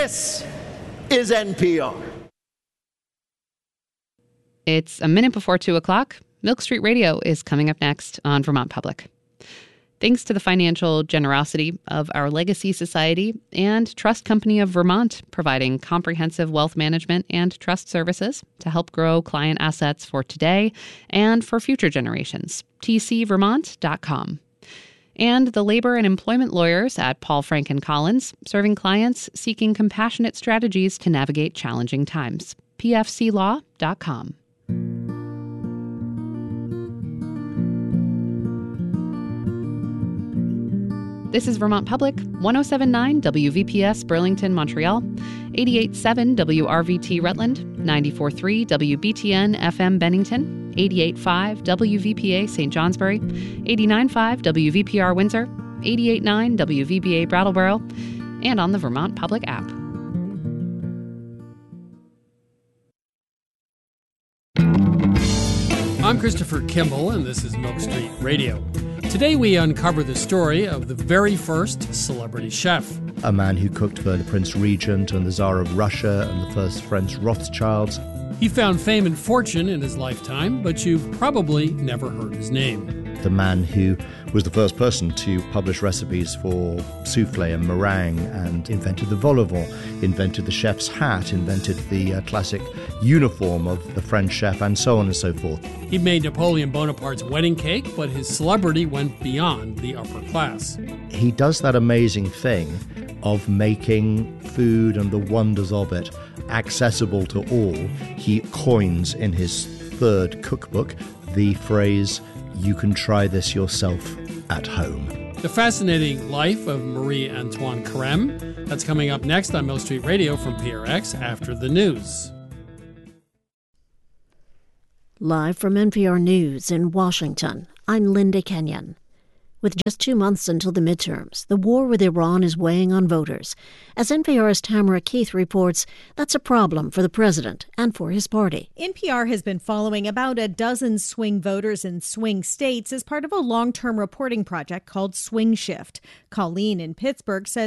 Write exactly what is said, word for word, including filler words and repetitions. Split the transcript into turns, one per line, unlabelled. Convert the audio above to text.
This is N P R.
It's a minute before two o'clock. Milk Street Radio is coming up next on Vermont Public. Thanks to the financial generosity of our Legacy Society and Trust Company of Vermont, providing comprehensive wealth management and trust services to help grow client assets for today and for future generations. T C vermont dot com. And the labor and employment lawyers at Paul Frank and Collins, serving clients seeking compassionate strategies to navigate challenging times. P F C law dot com. This is Vermont Public, one oh seven point nine W V P S Burlington, Montreal, eighty-eight point seven W R V T Rutland, ninety-four point three W B T N F M Bennington, eighty-eight point five W V P A Saint Johnsbury, eighty-nine point five W V P R Windsor, eighty-eight point nine W V B A Brattleboro, and on the Vermont Public app.
I'm Christopher Kimball, and this is Milk Street Radio. Today we uncover the story of the very first celebrity chef.
A man who cooked for the Prince Regent and the Tsar of Russia and the first French Rothschilds.
He found fame and fortune in his lifetime, but you've probably never heard his name.
The man who was the first person to publish recipes for souffle and meringue and invented the vol au vent, invented the chef's hat, invented the uh, classic uniform of the French chef, and so on and so forth.
He made Napoleon Bonaparte's wedding cake, but his celebrity went beyond the upper class.
He does that amazing thing of making food and the wonders of it accessible to all. He coins in his third cookbook the phrase, "You can try this yourself at home."
The fascinating life of Marie-Antoine Carême. That's coming up next on Mill Street Radio from P R X after the news.
Live from N P R News in Washington, I'm Linda Kenyon. With just two months until the midterms, the war with Iran is weighing on voters. As N P R's Tamara Keith reports, that's a problem for the president and for his party.
N P R has been following about a dozen swing voters in swing states as part of a long-term reporting project called Swing Shift. Colleen in Pittsburgh says